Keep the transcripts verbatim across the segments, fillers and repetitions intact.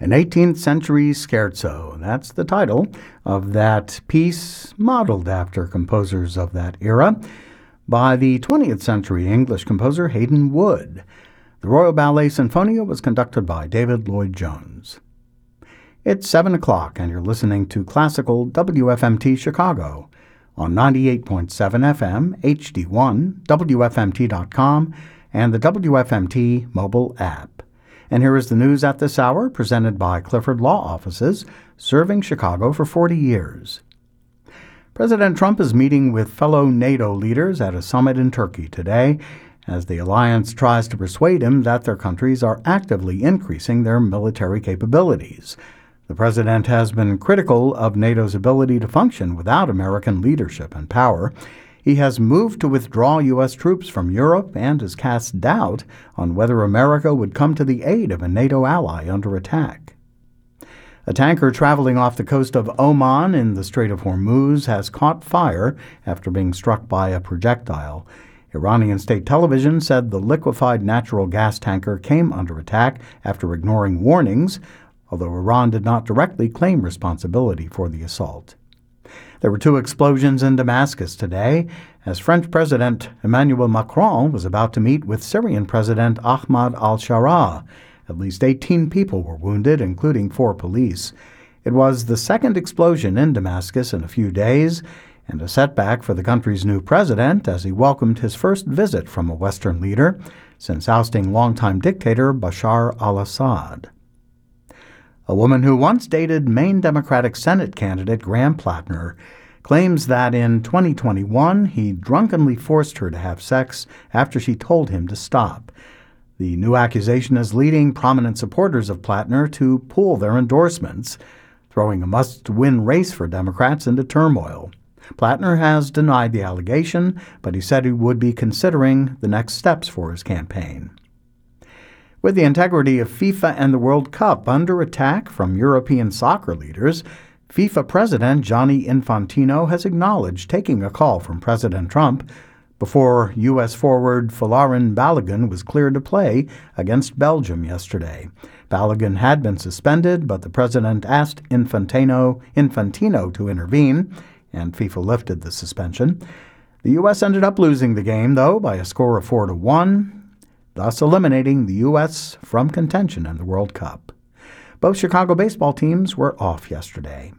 An eighteenth century scherzo. That's the title of that piece, modeled after composers of that era, by the twentieth century English composer Haydn Wood. The Royal Ballet Sinfonia was conducted by David Lloyd-Jones. It's seven o'clock, and you're listening to Classical W F M T Chicago on ninety-eight point seven F M, H D one, W F M T dot com, and the W F M T mobile app. And here is the news at this hour, presented by Clifford Law Offices, serving Chicago for forty years. President Trump is meeting with fellow NATO leaders at a summit in Turkey today, as the alliance tries to persuade him that their countries are actively increasing their military capabilities. The president has been critical of NATO's ability to function without American leadership and power. He has moved to withdraw U S troops from Europe and has cast doubt on whether America would come to the aid of a NATO ally under attack. A tanker traveling off the coast of Oman in the Strait of Hormuz has caught fire after being struck by a projectile. Iranian state television said the liquefied natural gas tanker came under attack after ignoring warnings, although Iran did not directly claim responsibility for the assault. There were two explosions in Damascus today, as French President Emmanuel Macron was about to meet with Syrian President Ahmad al-Sharaa. At least eighteen people were wounded, including four police. It was the second explosion in Damascus in a few days, and a setback for the country's new president as he welcomed his first visit from a Western leader since ousting longtime dictator Bashar al-Assad. A woman who once dated Maine Democratic Senate candidate Graham Plattner claims that in twenty twenty-one he drunkenly forced her to have sex after she told him to stop. The new accusation is leading prominent supporters of Plattner to pool their endorsements, throwing a must-win race for Democrats into turmoil. Plattner has denied the allegation, but he said he would be considering the next steps for his campaign. With the integrity of FIFA and the World Cup under attack from European soccer leaders, FIFA President Gianni Infantino has acknowledged taking a call from President Trump before U S forward Folarin Balogun was cleared to play against Belgium yesterday. Balogun had been suspended, but the president asked Infantino, Infantino to intervene, and FIFA lifted the suspension. The U S ended up losing the game, though, by a score of four to one. Thus eliminating the U S from contention in the World Cup. Both Chicago baseball teams were off yesterday.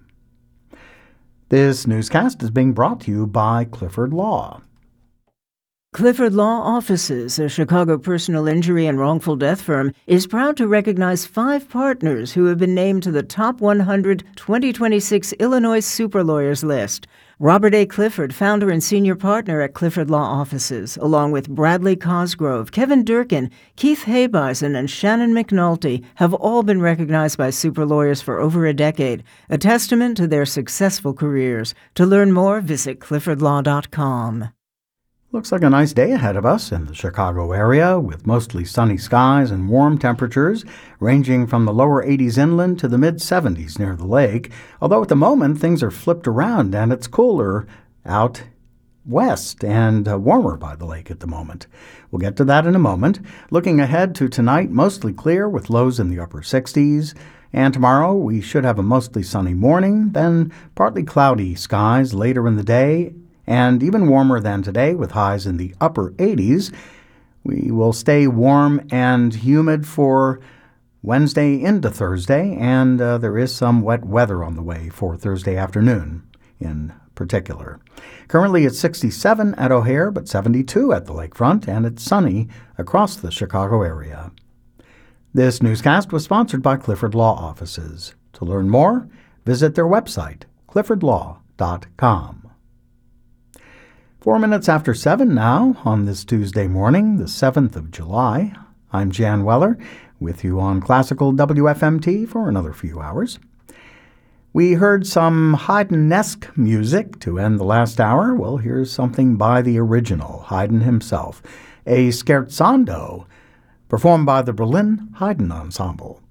This newscast is being brought to you by Clifford Law. Clifford Law Offices, a Chicago personal injury and wrongful death firm, is proud to recognize five partners who have been named to the Top one hundred twenty twenty-six Illinois Super Lawyers list. Robert A. Clifford, founder and senior partner at Clifford Law Offices, along with Bradley Cosgrove, Kevin Durkin, Keith Habeisen, and Shannon McNulty, have all been recognized by super lawyers for over a decade, a testament to their successful careers. To learn more, visit clifford law dot com. Looks like a nice day ahead of us in the Chicago area, with mostly sunny skies and warm temperatures, ranging from the lower eighties inland to the mid-seventies near the lake, although at the moment things are flipped around and it's cooler out west and uh, warmer by the lake at the moment. We'll get to that in a moment. Looking ahead to tonight, mostly clear with lows in the upper sixties. And tomorrow we should have a mostly sunny morning, then partly cloudy skies later in the day, and even warmer than today with highs in the upper eighties. We will stay warm and humid for Wednesday into Thursday, and uh, there is some wet weather on the way for Thursday afternoon in particular. Currently it's sixty-seven at O'Hare, but seventy-two at the lakefront, and it's sunny across the Chicago area. This newscast was sponsored by Clifford Law Offices. To learn more, visit their website, clifford law dot com. Four minutes after seven now on this Tuesday morning, the seventh of July. I'm Jan Weller with you on Classical W F M T for another few hours. We heard some Haydn-esque music to end the last hour. Well, here's something by the original, Haydn himself, a scherzando performed by the Berlin Haydn Ensemble.